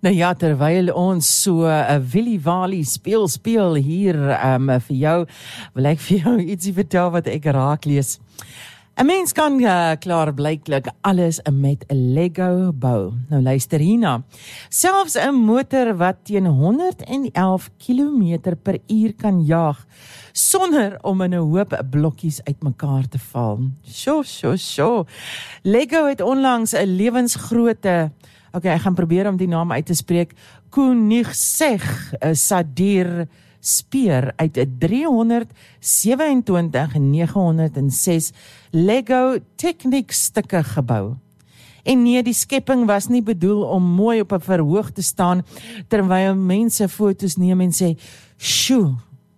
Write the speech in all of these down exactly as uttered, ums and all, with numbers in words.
Nou ja, terwyl ons so 'n uh, Willy Wally speel speel hier um, vir jou, wil ek vir jou ietsie vertel wat ek raak lees. 'n Mens kan uh, klaarblyklik alles met 'n Lego bou. Nou luister hierna. Selfs 'n motor wat teen honderd en elf kilometer per uur kan jaag, sonder om in 'n hoop blokkies uitmekaar te val. Sjo, sjo, sjo. Lego het onlangs 'n lewensgrootte, ok, ek gaan probeer om die naam uit te spreek, Koenigsegg Sadir speer uit 'n driehonderdsewe-en-twintig nege honderd en ses Lego Technic stukke gebou. En nee, die skepping was nie bedoel om mooi op 'n verhoog te staan terwyl mense foto's neem en sê, "Sjoe,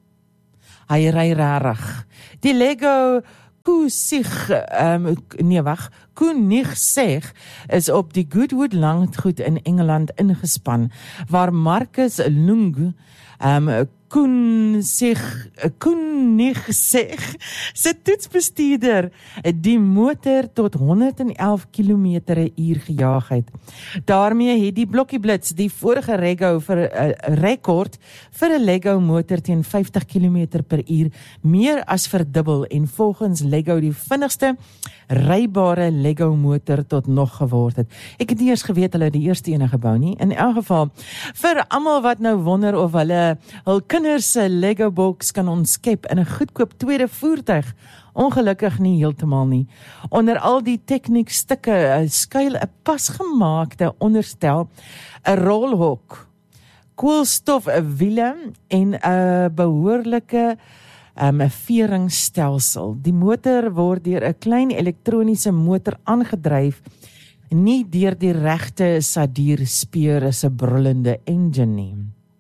hy ry rarig." Die Lego Koenigsegg, um, nee wag, Koenigsegg is op die Goodwood landgoed in Engeland ingespan, waar Marcus Lung, um, Koenigsegg, Koenigsegg, se toetsbestuurder die motor tot honderd en elf kilometer per uur gejaag het. Daarmee het die Blokkie-Blitz die vorige Lego vir 'n uh, rekord vir 'n Lego motor teen vyftig kilometer per uur meer as verdubbel en volgens Lego die vinnigste rybare Lego motor tot nog geword het. Ek het nie eers geweet hulle die eerste ene gebou nie. In elk geval, vir almal wat nou wonder of hulle hul kinders se Lego box kan ontskep in 'n goedkoop tweede voertuig, ongelukkig nie heeltemal nie. Onder al die Technic stukke skuil 'n pasgemaakte onderstel, 'n rolhok, koolstof wiele en 'n behoorlike Um, 'n veringstelsel. Die motor word deur 'n klein elektroniese motor aangedryf, nie deur die regte Sadir speer se brullende engine nie.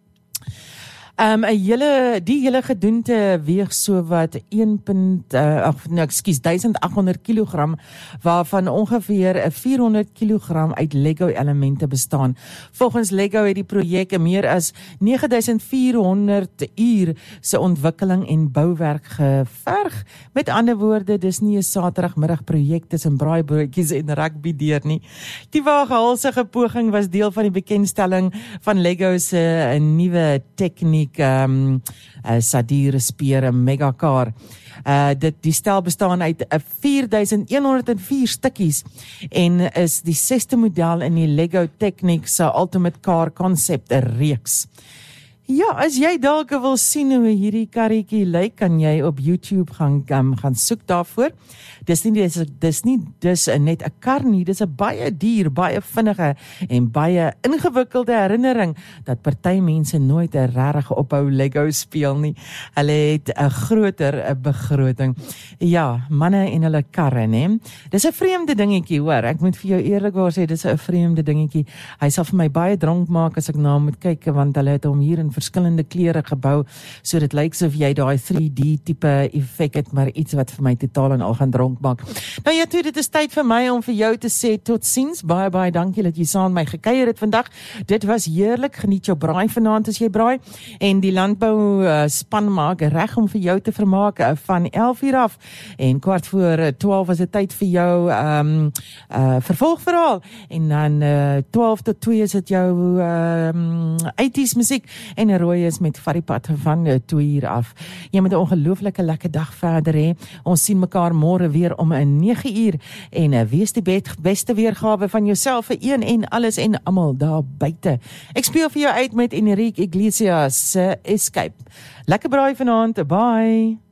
Um, 'n hele, die hele gedoente weeg so wat een uh, nou, ekskuus, duisend agt honderd kilogram, waarvan ongeveer vierhonderd kilogram uit Lego elemente bestaan. Volgens Lego het die projek meer as nege duisend vier honderd uur se ontwikkeling en bouwerk geverg. Met ander woorde, dis nie 'n Saterdagmiddag projek tussen braaibroodjies en rugby deur nie. Die waaghalsige poging was deel van die bekendstelling van Lego se nuwe tegniek, Um, uh, Sadir speer, 'n megacar. Uh, dit, die stel bestaan uit uh, vier duisend een honderd en vier stukkies en is die sesde model in die Lego Technic se Ultimate Car Concept reeks. Ja, as jy dalk wil sien hoe hierdie karretjie lyk, kan jy op YouTube gaan, um, gaan soek daarvoor. Dis nie, dis, dis nie dis net 'n kar nie, dis 'n baie duur, baie vinnige en baie ingewikkelde herinnering dat party mense nooit 'n regte ophou Lego speel nie. Hulle het 'n groter begroting. Ja, manne en hulle karre, né? Dis 'n vreemde dingetjie, hoor. Ek moet vir jou eerlikwaar sê, dis 'n vreemde dingetjie. Hy sal vir my baie dronk maak as ek na hom moet kyk, want hulle het hom hier in verskillende kleure gebou, so dit lyk soos jy daai drie D tipe effek het, maar iets wat vir my totaal en al gaan dronk maak. Nou ja, toe, dit is tyd vir my om vir jou te sê totsiens. Baie baie dankie dat jy saam met my gekuier het vandag. Dit was heerlik. Geniet jou braai vanaand as jy braai, en die landbou uh, span maak reg om vir jou te vermaak uh, van elf uur af, en kwart voor twaalf is dit tyd vir jou um, uh, vervolgverhaal, en dan uh, twaalf tot twee is dit jou um, eighties musiek, en 'n rooi is met Varipad van uh, twee uur af. Jy moet 'n ongelooflike lekker dag verder hê. Ons sien mekaar môre weer om 'n nege uur, en uh, wees die beste weergawe van jouself vir een en alles en almal daar buite. Ek speel vir jou uit met Enrique Iglesias se uh, Escape. Lekker braai vanaand. Bye.